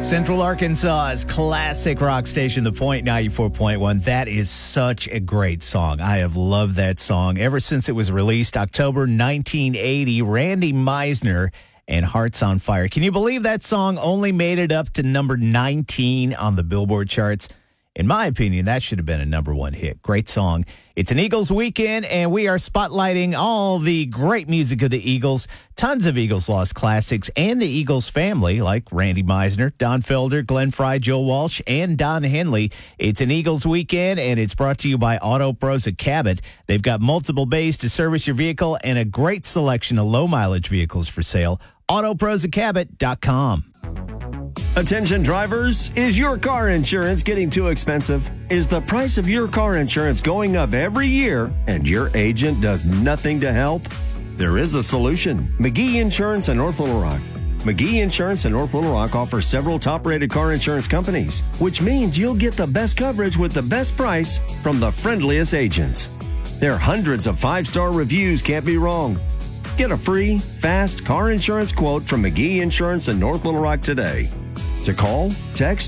Central Arkansas's classic rock station, The Point 94.1. That is such a great song. I have loved that song ever since it was released, October 1980. Randy Meisner and Hearts on Fire. Can you believe that song only made it up to number 19 on the Billboard charts? In my opinion, that should have been a number one hit. Great song. It's an Eagles weekend, and we are spotlighting all the great music of the Eagles, tons of Eagles Lost classics, and the Eagles family, like Randy Meisner, Don Felder, Glenn Frey, Joe Walsh, and Don Henley. It's an Eagles weekend, and it's brought to you by Auto Pros at Cabot. They've got multiple bays to service your vehicle and a great selection of low-mileage vehicles for sale. AutoPros@Cabot.com. Attention drivers, is your car insurance getting too expensive? Is the price of your car insurance going up every year and your agent does nothing to help? There is a solution. McGee Insurance in North Little Rock. McGee Insurance in North Little Rock offers several top-rated car insurance companies, which means you'll get the best coverage with the best price from the friendliest agents. Their hundreds of five-star reviews can't be wrong. Get a free, fast car insurance quote from McGee Insurance in North Little Rock today. To call, text,